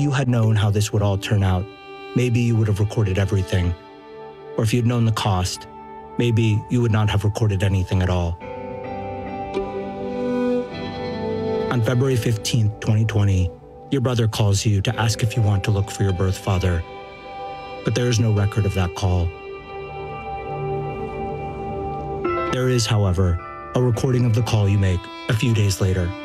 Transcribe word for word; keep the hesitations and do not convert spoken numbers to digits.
you had known how this would all turn out, maybe you would have recorded everything. Or if you'd known the cost, maybe you would not have recorded anything at all. On February fifteenth, twenty twenty, your brother calls you to ask if you want to look for your birth father, but there is no record of that call. There is, however, a recording of the call you make a few days later.